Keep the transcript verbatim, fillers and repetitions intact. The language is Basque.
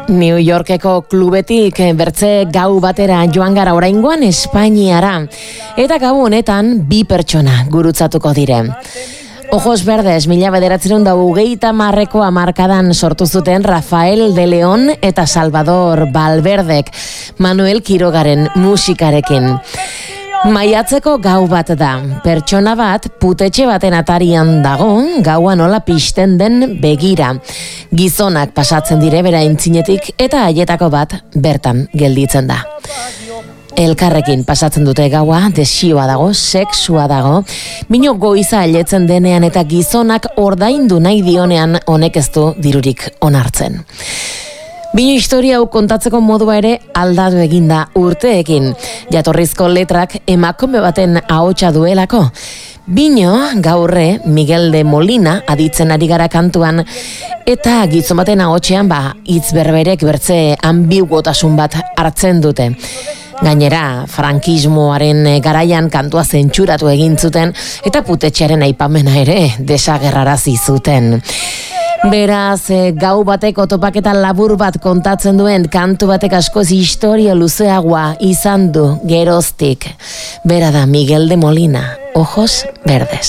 New Yorkeko klubetik bertze gau batera joan gara oraingoan Espainiara. Eta gau honetan bi pertsona gurutzatuko dire. Ojos Verdes, mila bederatziehun eta hogeita hamarreko hamarkadan sortu zuten Rafael de León eta Salvador Valverdek, Manuel Quirogaren musikarekin. Maiatzeko gau bat da, pertsona bat putetxe baten atarian dago, gaua nola pizten den begira. Gizonak pasatzen dire bera intzinetik eta haietako bat bertan gelditzen da. Elkarrekin pasatzen dute gaua, desioa dago, sexua dago, bino goiza ailetzen denean eta gizonak ordaindu nahi dionean honek ez du dirurik onartzen. Bino historia hau kontatzeko modua ere aldatu eginda urteekin. Jatorrizko letrak emakume baten ahotsa duelako. Bino gaurre Miguel de Molina aditzen ari gara kantuan eta gizon baten ahotsean ba hitz berberek bertze ambiguotasun bat hartzen dute. Gainera, frankismoaren garaian kantua zentsuratu egin zuten eta putetxearen aipamena ere desagerrarazi zuten. Beraz, gau bateko topaketa labur bat kontatzen duen kantu batek askoz historia luzeagoa izan du geroztik. Bera da Miguel de Molina, Ojos Verdes.